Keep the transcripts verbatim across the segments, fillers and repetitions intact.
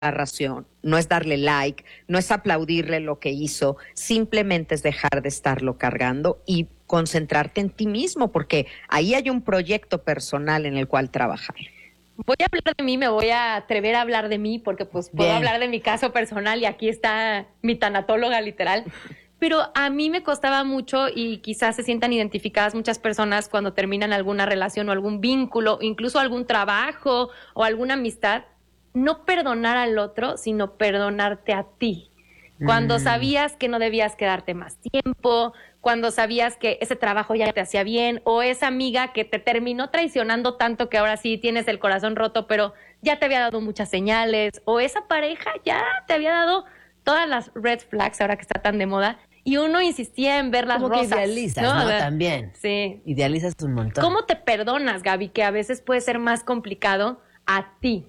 razón, no es darle like, no es aplaudirle lo que hizo, simplemente es dejar de estarlo cargando y concentrarte en ti mismo, porque ahí hay un proyecto personal en el cual trabajar. Voy a hablar de mí, me voy a atrever a hablar de mí, porque pues puedo Bien. hablar de mi caso personal y aquí está mi tanatóloga literal. Pero a mí me costaba mucho y quizás se sientan identificadas muchas personas cuando terminan alguna relación o algún vínculo, incluso algún trabajo o alguna amistad, no perdonar al otro, sino perdonarte a ti. Cuando Mm. sabías que no debías quedarte más tiempo, cuando sabías que ese trabajo ya te hacía bien, o esa amiga que te terminó traicionando tanto que ahora sí tienes el corazón roto, pero ya te había dado muchas señales, o esa pareja ya te había dado todas las red flags ahora que está tan de moda, y uno insistía en ver las Como que rosas. idealizas, ¿no? O sea, También. Sí. Idealizas un montón. ¿Cómo te perdonas, Gaby? Que a veces puede ser más complicado a ti.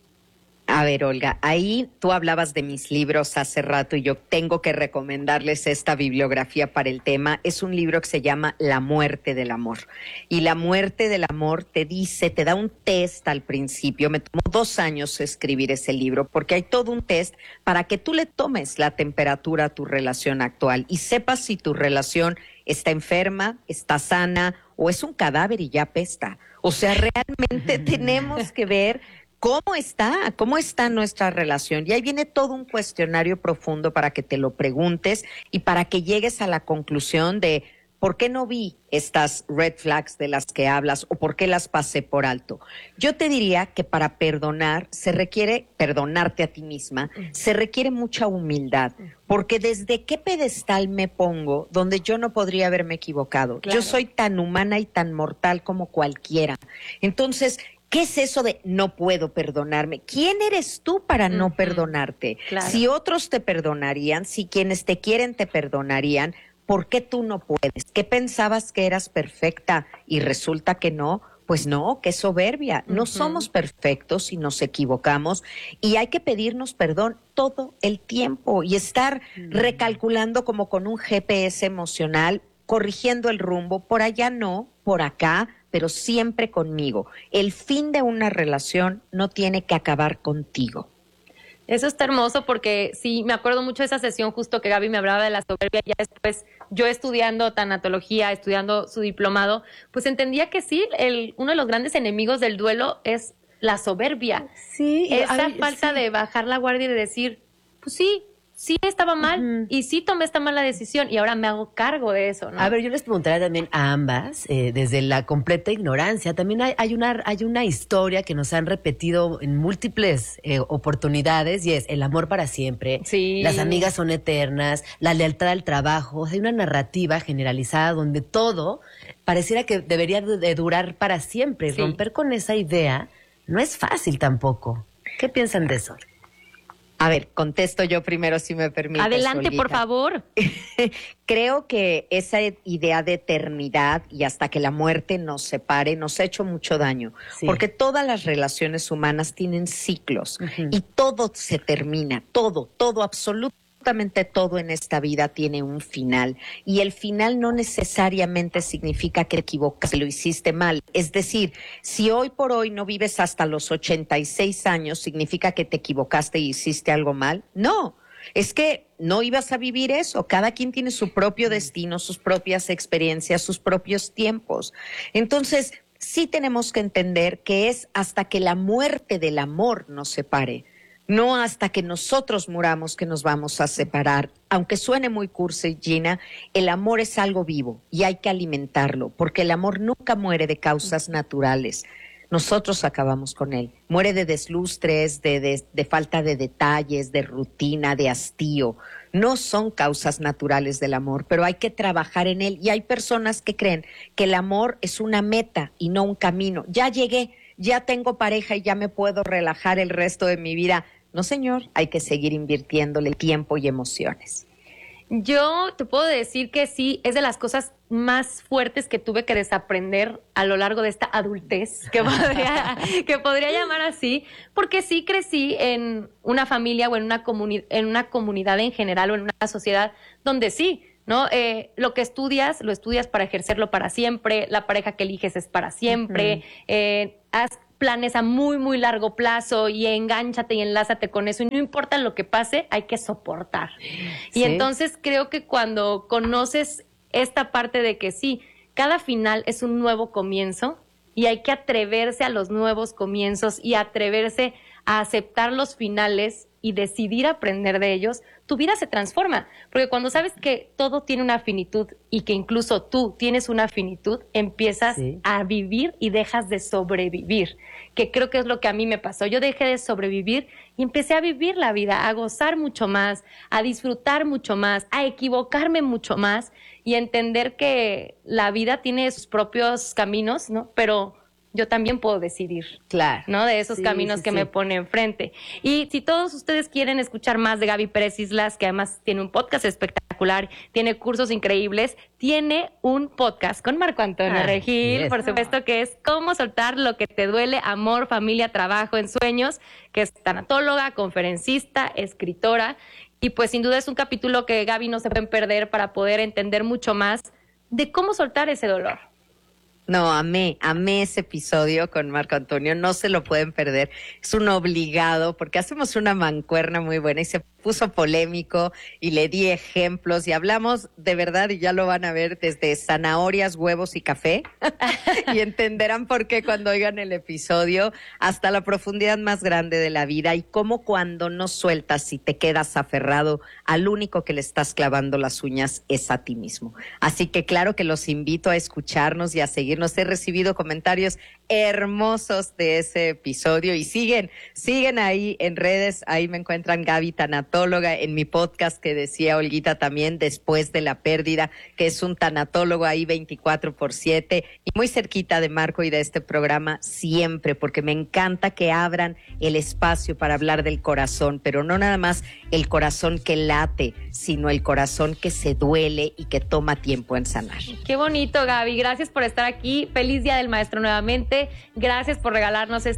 A ver, Olga, ahí tú hablabas de mis libros hace rato y yo tengo que recomendarles esta bibliografía para el tema. Es un libro que se llama La muerte del amor. Y La muerte del amor te dice, te da un test al principio. Me tomó dos años escribir ese libro porque hay todo un test para que tú le tomes la temperatura a tu relación actual y sepas si tu relación está enferma, está sana o es un cadáver y ya apesta. O sea, realmente tenemos que ver ¿cómo está? ¿Cómo está nuestra relación? Y ahí viene todo un cuestionario profundo para que te lo preguntes y para que llegues a la conclusión de por qué no vi estas red flags de las que hablas o por qué las pasé por alto. Yo te diría que para perdonar se requiere, perdonarte a ti misma, se requiere mucha humildad, porque desde qué pedestal me pongo donde yo no podría haberme equivocado. Claro. Yo soy tan humana y tan mortal como cualquiera. Entonces, ¿qué es eso de no puedo perdonarme? ¿Quién eres tú para no Ujú. perdonarte? Claro. Si otros te perdonarían, si quienes te quieren te perdonarían, ¿por qué tú no puedes? ¿Qué pensabas que eras perfecta y resulta que no? Pues no, qué soberbia. No Ujú. somos perfectos y nos equivocamos y hay que pedirnos perdón todo el tiempo y estar recalculando como con un G P S emocional, corrigiendo el rumbo, por allá no, por acá, pero siempre conmigo. El fin de una relación no tiene que acabar contigo. Eso está hermoso porque sí, me acuerdo mucho de esa sesión justo que Gaby me hablaba de la soberbia. Ya después, yo estudiando tanatología, estudiando su diplomado, pues entendía que sí, el, uno de los grandes enemigos del duelo es la soberbia. Sí. y- Esa ay, falta sí. de bajar la guardia y de decir, pues sí, sí estaba mal Ujú. y sí tomé esta mala decisión y ahora me hago cargo de eso, ¿no? A ver, yo les preguntaría también a ambas, eh, desde la completa ignorancia, también hay, hay, una, hay una historia que nos han repetido en múltiples eh, oportunidades y es el amor para siempre, Sí. las amigas son eternas, la lealtad al trabajo, hay una narrativa generalizada donde todo pareciera que debería de, de durar para siempre y Sí. romper con esa idea no es fácil tampoco. ¿Qué piensan de eso? A ver, contesto yo primero si me permites. Adelante, Olguita. por favor. Creo que esa idea de eternidad y hasta que la muerte nos separe nos ha hecho mucho daño, Sí. porque todas las relaciones humanas tienen ciclos Ujú. y todo se termina, todo, todo, absolutamente todo en esta vida tiene un final y el final no necesariamente significa que te equivocas, lo hiciste mal. Es decir, si hoy por hoy no vives hasta los ochenta y seis años, ¿significa que te equivocaste y hiciste algo mal? No. Es que no ibas a vivir eso. Cada quien tiene su propio destino, sus propias experiencias, sus propios tiempos. Entonces, sí tenemos que entender que es hasta que la muerte del amor nos separe, no hasta que nosotros muramos que nos vamos a separar. Aunque suene muy cursi, Gina, el amor es algo vivo y hay que alimentarlo, porque el amor nunca muere de causas naturales. Nosotros acabamos con él. Muere de deslustres, de, de, de falta de detalles, de rutina, de hastío. No son causas naturales del amor, pero hay que trabajar en él. Y hay personas que creen que el amor es una meta y no un camino. Ya llegué, ya tengo pareja y ya me puedo relajar el resto de mi vida. No, señor, hay que seguir invirtiéndole tiempo y emociones. Yo te puedo decir que sí, es de las cosas más fuertes que tuve que desaprender a lo largo de esta adultez, que podría, que podría llamar así, porque sí crecí en una familia o en una, comuni- en una comunidad en general o en una sociedad donde sí, ¿no? Eh, lo que estudias, lo estudias para ejercerlo para siempre, la pareja que eliges es para siempre, Ujú. eh, has planes a muy, muy largo plazo y engánchate y enlázate con eso y no importa lo que pase, hay que soportar. Sí. Y entonces creo que cuando conoces esta parte de que sí, cada final es un nuevo comienzo y hay que atreverse a los nuevos comienzos y atreverse a aceptar los finales y decidir aprender de ellos, tu vida se transforma. Porque cuando sabes que todo tiene una finitud y que incluso tú tienes una finitud, empiezas sí. a vivir y dejas de sobrevivir, que creo que es lo que a mí me pasó. Yo dejé de sobrevivir y empecé a vivir la vida, a gozar mucho más, a disfrutar mucho más, a equivocarme mucho más y entender que la vida tiene sus propios caminos, ¿no? Pero yo también puedo decidir, claro, ¿no? De esos sí, caminos sí, que sí. me pone enfrente. Y si todos ustedes quieren escuchar más de Gaby Pérez Islas, que además tiene un podcast espectacular, tiene cursos increíbles, tiene un podcast con Marco Antonio ah, Regil, yes. por supuesto, que es Cómo soltar lo que te duele, amor, familia, trabajo, en sueños, que es tanatóloga, conferencista, escritora, y pues sin duda es un capítulo que Gaby no se pueden perder para poder entender mucho más de cómo soltar ese dolor. No, amé, amé ese episodio con Marco Antonio, no se lo pueden perder, es un obligado porque hacemos una mancuerna muy buena y se puso polémico y le di ejemplos y hablamos de verdad y ya lo van a ver desde zanahorias, huevos y café y entenderán por qué cuando oigan el episodio hasta la profundidad más grande de la vida y cómo cuando no sueltas y te quedas aferrado al único que le estás clavando las uñas es a ti mismo. Así que claro que los invito a escucharnos y a seguirnos. He recibido comentarios hermosos de ese episodio y siguen, siguen ahí en redes, ahí me encuentran Gaby Tanatóloga en mi podcast que decía Olguita también, Después de la Pérdida, que es un tanatólogo ahí veinticuatro por siete y muy cerquita de Marco y de este programa siempre, porque me encanta que abran el espacio para hablar del corazón, pero no nada más el corazón que late, sino el corazón que se duele y que toma tiempo en sanar. Qué bonito, Gaby, gracias por estar aquí, feliz Día del Maestro nuevamente, gracias por regalarnos este